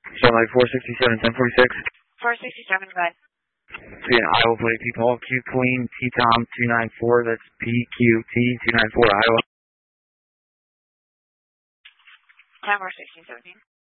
Charlie 467, 1046. 467, go ahead. Iowa plate, P. Paul, Q. Queen, T. Tom, 294, that's PQT, 294, Iowa. 10 416, 17.